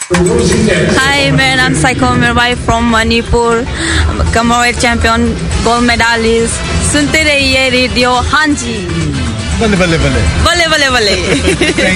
Hi, मेरा नाम psycho मिरवाई from Manipur, Commonwealth champion, gold medalist. सुनते रहिए रेडियो हाँ जी बल्ले बल्ले बल्ले बल्ले बल्ले बल्ले